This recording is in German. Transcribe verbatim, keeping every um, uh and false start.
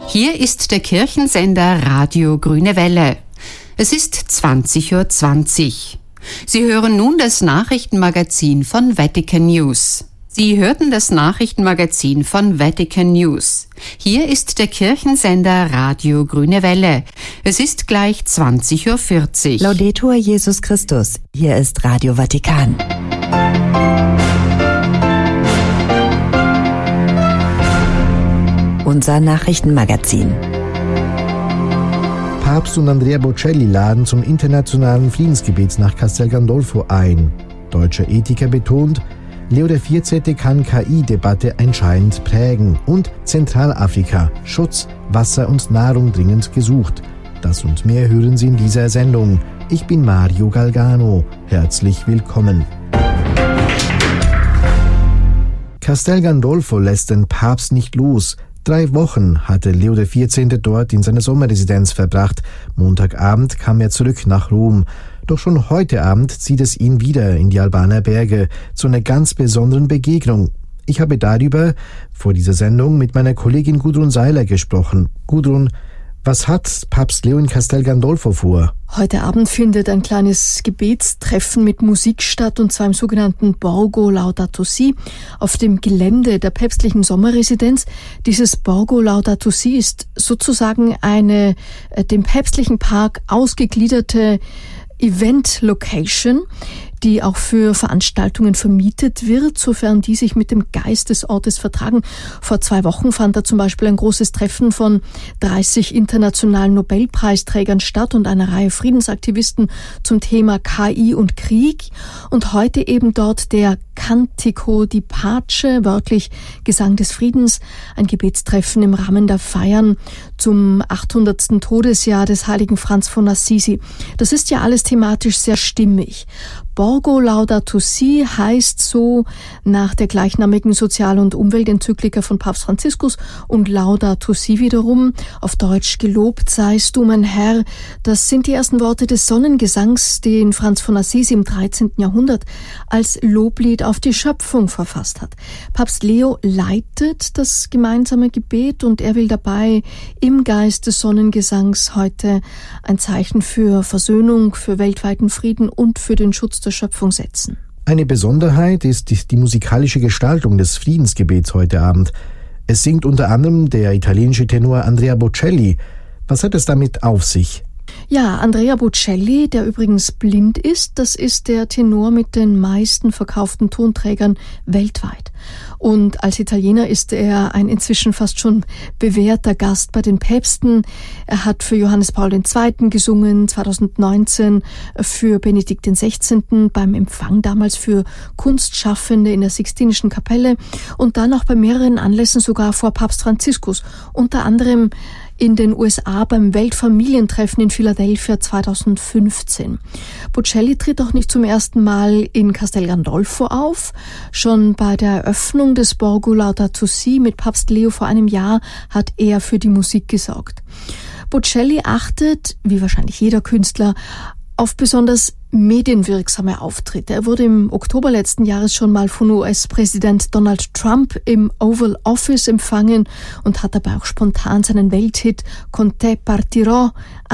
Hier ist der Kirchensender Radio Grüne Welle. Es ist zwanzig Uhr zwanzig. Sie hören nun das Nachrichtenmagazin von Vatican News. Sie hörten das Nachrichtenmagazin von Vatican News. Hier ist der Kirchensender Radio Grüne Welle. Es ist gleich zwanzig Uhr vierzig. Laudetur Jesus Christus. Hier ist Radio Vatikan. Unser Nachrichtenmagazin. Papst und Andrea Bocelli laden zum internationalen Friedensgebet nach Castel Gandolfo ein. Deutscher Ethiker betont, Leo der vierzehnte kann K I-Debatte entscheidend prägen und Zentralafrika, Schutz, Wasser und Nahrung dringend gesucht. Das und mehr hören Sie in dieser Sendung. Ich bin Mario Galgano. Herzlich willkommen. Castel Gandolfo lässt den Papst nicht los. Drei Wochen hatte Leo der vierzehnte dort in seiner Sommerresidenz verbracht. Montagabend kam er zurück nach Rom. Doch schon heute Abend zieht es ihn wieder in die Albaner Berge zu einer ganz besonderen Begegnung. Ich habe darüber vor dieser Sendung mit meiner Kollegin Gudrun Seiler gesprochen. Gudrun, was hat Papst Leo in Castel Gandolfo vor? Heute Abend findet ein kleines Gebetstreffen mit Musik statt, und zwar im sogenannten Borgo Laudato Si auf dem Gelände der päpstlichen Sommerresidenz. Dieses Borgo Laudato Si ist sozusagen eine äh, dem päpstlichen Park ausgegliederte Event-Location, die auch für Veranstaltungen vermietet wird, sofern die sich mit dem Geist des Ortes vertragen. Vor zwei Wochen fand da zum Beispiel ein großes Treffen von dreißig internationalen Nobelpreisträgern statt und einer Reihe Friedensaktivisten zum Thema K I und Krieg. Und heute eben dort der Cantico di Pace, wörtlich Gesang des Friedens, ein Gebetstreffen im Rahmen der Feiern zum achthundertsten Todesjahr des heiligen Franz von Assisi. Das ist ja alles thematisch sehr stimmig. Borgo Laudato Si heißt so nach der gleichnamigen Sozial- und Umweltenzyklika von Papst Franziskus, und Laudato Si wiederum, auf Deutsch gelobt seist du, mein Herr. Das sind die ersten Worte des Sonnengesangs, den Franz von Assisi im dreizehnten Jahrhundert als Loblied auf die Schöpfung verfasst hat. Papst Leo leitet das gemeinsame Gebet, und er will dabei im Geist des Sonnengesangs heute ein Zeichen für Versöhnung, für weltweiten Frieden und für den Schutz der Schöpfung setzen. Eine Besonderheit ist die, die musikalische Gestaltung des Friedensgebets heute Abend. Es singt unter anderem der italienische Tenor Andrea Bocelli. Was hat es damit auf sich? Ja, Andrea Bocelli, der übrigens blind ist, das ist der Tenor mit den meisten verkauften Tonträgern weltweit. Und als Italiener ist er ein inzwischen fast schon bewährter Gast bei den Päpsten. Er hat für Johannes Paul der Zweite gesungen, zweitausendneunzehn für Benedikt der Sechzehnte beim Empfang damals für Kunstschaffende in der Sixtinischen Kapelle und dann auch bei mehreren Anlässen sogar vor Papst Franziskus, unter anderem in den U S A beim Weltfamilientreffen in Philadelphia zweitausendfünfzehn. Bocelli tritt auch nicht zum ersten Mal in Castel Gandolfo auf. Schon bei der Eröffnung des Borgo Laudato Si mit Papst Leo vor einem Jahr hat er für die Musik gesorgt. Bocelli achtet, wie wahrscheinlich jeder Künstler, auf besonders medienwirksame Auftritte. Er wurde im Oktober letzten Jahres schon mal von U S-Präsident Donald Trump im Oval Office empfangen und hat dabei auch spontan seinen Welthit Con te partirò